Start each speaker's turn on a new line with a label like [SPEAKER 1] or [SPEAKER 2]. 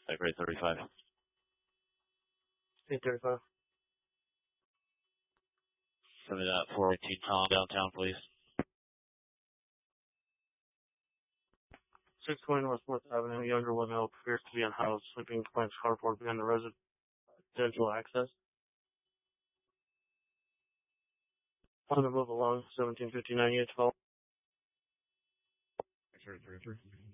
[SPEAKER 1] Type rate 35.
[SPEAKER 2] 835.
[SPEAKER 1] 418 Tom downtown, please.
[SPEAKER 2] 620 North 4th Avenue, younger male appears to be unhoused, sleeping in Plank's carport behind the residential access. On the move along, 1759 Yates.
[SPEAKER 1] 33.